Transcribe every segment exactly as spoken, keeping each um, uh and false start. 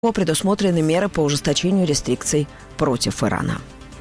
Предусмотрены меры по ужесточению рестрикций против Ирана.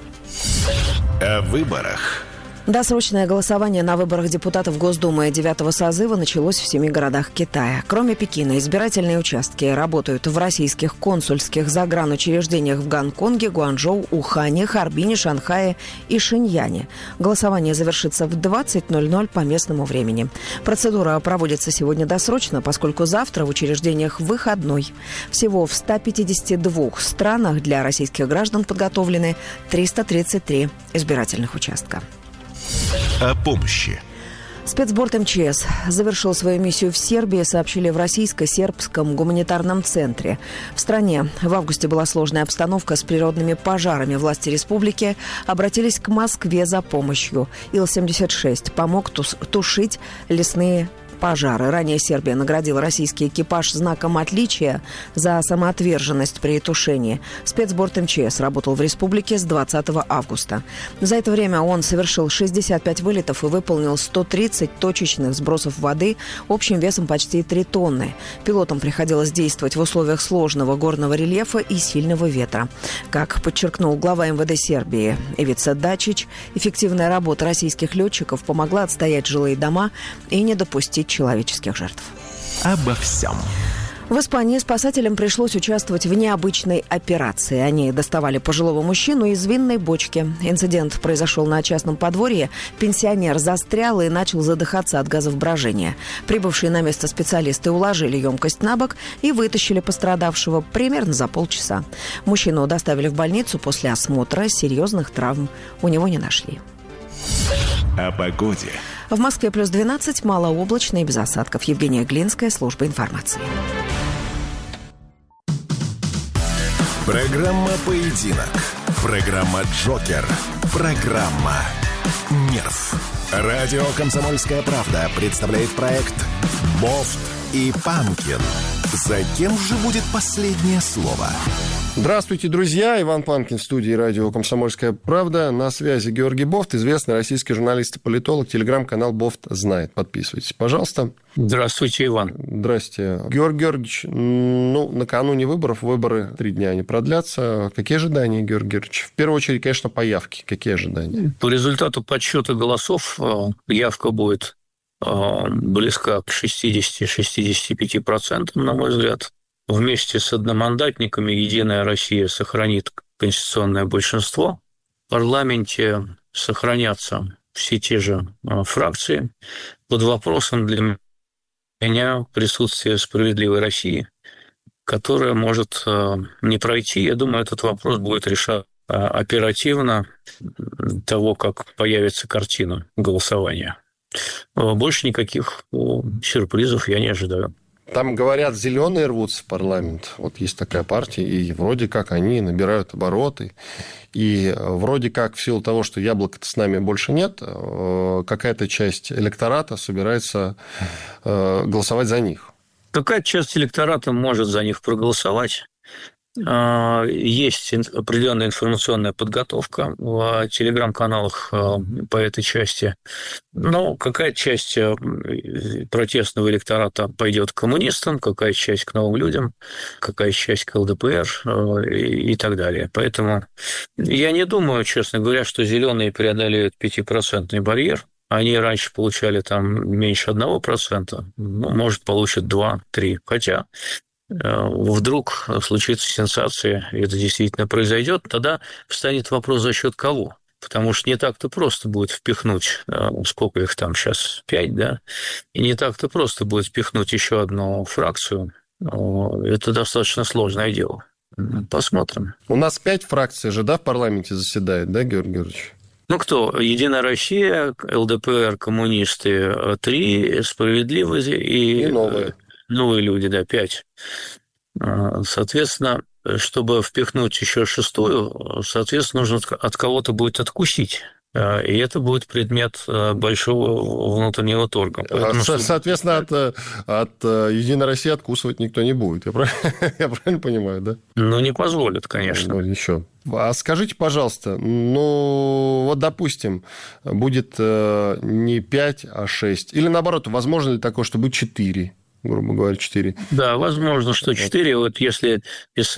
О выборах. Досрочное голосование на выборах депутатов Госдумы девятого созыва началось в семи городах Китая. Кроме Пекина, избирательные участки работают в российских консульских загранучреждениях в Гонконге, Гуанчжоу, Ухане, Харбине, Шанхае и Шиньяне. Голосование завершится в двадцать ноль ноль по местному времени. Процедура проводится сегодня досрочно, поскольку завтра в учреждениях выходной. Всего в ста пятидесяти двух странах для российских граждан подготовлены триста тридцать три избирательных участка. О помощи. Спецборд эм че эс завершил свою миссию в Сербии, сообщили в Российско-сербском гуманитарном центре. В стране в августе была сложная обстановка с природными пожарами. Власти республики обратились к Москве за помощью. Ил семьдесят шесть помог тушить лесные пожары. Ранее Сербия наградила российский экипаж знаком отличия за самоотверженность при тушении. Спецборд эм че эс работал в республике с двадцатого августа. За это время он совершил шестьдесят пять вылетов и выполнил сто тридцать точечных сбросов воды общим весом почти три тонны. Пилотам приходилось действовать в условиях сложного горного рельефа и сильного ветра. Как подчеркнул глава эм вэ дэ Сербии Ивица Дачич, эффективная работа российских летчиков помогла отстоять жилые дома и не допустить человеческих жертв. Обо всем. В Испании спасателям пришлось участвовать в необычной операции. Они доставали пожилого мужчину из винной бочки. Инцидент произошел на частном подворье. Пенсионер застрял и начал задыхаться от газов брожения. Прибывшие на место специалисты уложили емкость на бок и вытащили пострадавшего примерно за полчаса. Мужчину доставили в больницу после осмотра. Серьезных травм у него не нашли. О погоде. В Москве плюс двенадцать, малооблачно и без осадков. Евгения Глинская, служба информации. Программа «Поединок». Программа «Джокер». Программа «Нерв». Радио «Комсомольская правда» представляет проект «Бофт и Панкин». За кем же будет последнее слово? Здравствуйте, друзья. Иван Панкин в студии радио «Комсомольская правда». На связи Георгий Бофт, известный российский журналист и политолог. Телеграм-канал «Бофт знает». Подписывайтесь, пожалуйста. Здравствуйте, Иван. Здрасте. Георгий Георгиевич, ну, накануне выборов, выборы три дня не продлятся. Какие ожидания, Георгий Георгиевич? В первую очередь, конечно, по явке. Какие ожидания? По результату подсчета голосов явка будет близка к шестидесяти-шестидесяти пяти процентам, на мой взгляд. Вместе с одномандатниками «Единая Россия» сохранит конституционное большинство. В парламенте сохранятся все те же фракции. Под вопросом для меня присутствие «Справедливой России», которая может не пройти. Я думаю, этот вопрос будет решаться оперативно того, как появится картина голосования. Больше никаких сюрпризов я не ожидаю. Там, говорят, зеленые рвутся в парламент. Вот есть такая партия, и вроде как они набирают обороты. И вроде как в силу того, что яблока-то с нами больше нет, какая-то часть электората собирается голосовать за них. Какая часть электората может за них проголосовать? Есть определенная информационная подготовка в телеграм-каналах по этой части. Но какая часть протестного электората пойдет к коммунистам, какая часть к новым людям, какая часть к эл дэ пэ эр и так далее. Поэтому я не думаю, честно говоря, что зеленые преодолеют пятипроцентный барьер. Они раньше получали там меньше одного процента, ну, может, получат два-три. Хотя вдруг случится сенсация, и это действительно произойдет, тогда встанет вопрос, за счет кого. Потому что не так-то просто будет впихнуть, сколько их там сейчас, пять, да, и не так-то просто будет впихнуть еще одну фракцию. Это достаточно сложное дело. Посмотрим. У нас пять фракций же, да, в парламенте заседает, да, Георгий Георгиевич? Ну, кто? «Единая Россия», эл дэ пэ эр, коммунисты, три, «Справедливые» и... И новые. Новые люди, да, пять. Соответственно, чтобы впихнуть еще шестую, соответственно, нужно от кого-то будет откусить. И это будет предмет большого внутреннего торга. Поэтому, Со- соответственно, от, от «Единой России» откусывать никто не будет. Я правильно, я правильно понимаю, да? Ну, не позволят, конечно. Ну, еще. А скажите, пожалуйста, ну, вот, допустим, будет не пять, а шесть. Или, наоборот, возможно ли такое, что будет четыре? грубо говоря, четыре. Да, возможно, что четыре. Вот если из